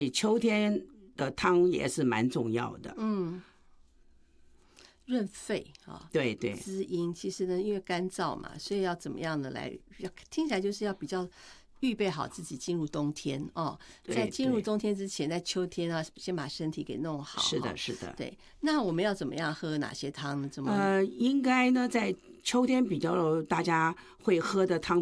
秋天的汤也是蛮重要的。 润肺啊， 对对， 滋阴。其实呢，因为干燥嘛，所以要怎么样的来，听起来就是要比较预备好自己进入冬天哦。在进入冬天之前，在秋天啊，先把身体给弄好。 是的，是的。 对，那我们要怎么样喝哪些汤呢？应该呢，在秋天比较大家会喝的汤。